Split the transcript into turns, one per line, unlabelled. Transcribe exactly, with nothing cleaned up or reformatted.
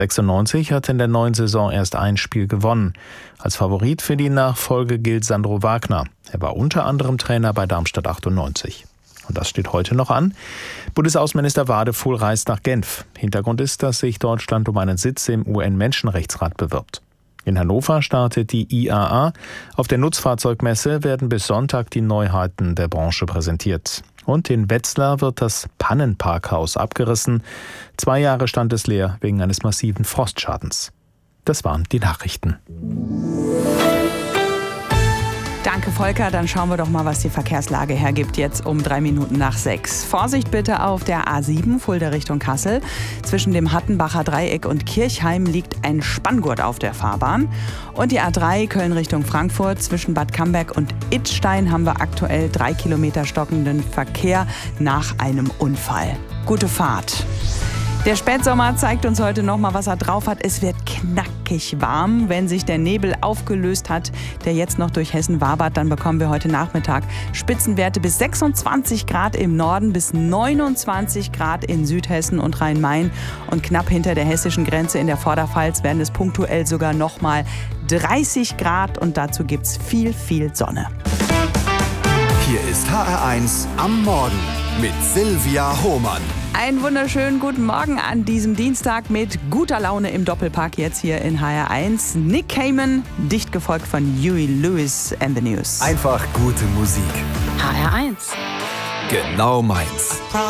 sechsundneunzig hat in der neuen Saison erst ein Spiel gewonnen. Als Favorit für die Nachfolge gilt Sandro Wagner. Er war unter anderem Trainer bei Darmstadt achtundneunzig. Und das steht heute noch an. Bundesaußenminister Wadefuhl reist nach Genf. Hintergrund ist, dass sich Deutschland um einen Sitz im U N-Menschenrechtsrat bewirbt. In Hannover startet die I A A. Auf der Nutzfahrzeugmesse werden bis Sonntag die Neuheiten der Branche präsentiert. Und in Wetzlar wird das Pannenparkhaus abgerissen. Zwei Jahre stand es leer wegen eines massiven Frostschadens. Das waren die Nachrichten.
Danke, Volker. Dann schauen wir doch mal, was die Verkehrslage hergibt, jetzt um drei Minuten nach sechs. Vorsicht bitte auf der A sieben, Fulda Richtung Kassel. Zwischen dem Hattenbacher Dreieck und Kirchheim liegt ein Spanngurt auf der Fahrbahn. Und die A drei, Köln Richtung Frankfurt. Zwischen Bad Camberg und Idstein haben wir aktuell drei Kilometer stockenden Verkehr nach einem Unfall. Gute Fahrt. Der Spätsommer zeigt uns heute noch mal, was er drauf hat. Es wird knackig warm. Wenn sich der Nebel aufgelöst hat, der jetzt noch durch Hessen wabert, dann bekommen wir heute Nachmittag Spitzenwerte bis sechsundzwanzig Grad im Norden, bis neunundzwanzig Grad in Südhessen und Rhein-Main. Und knapp hinter der hessischen Grenze in der Vorderpfalz werden es punktuell sogar noch mal dreißig Grad. Und dazu gibt's viel, viel Sonne.
Hier ist H R eins am Morgen mit Silvia Hohmann.
Einen wunderschönen guten Morgen an diesem Dienstag mit guter Laune im Doppelpack jetzt hier in H R eins. Nick Cayman, dicht gefolgt von Huey Lewis and the News.
Einfach gute Musik.
H R eins.
Genau meins.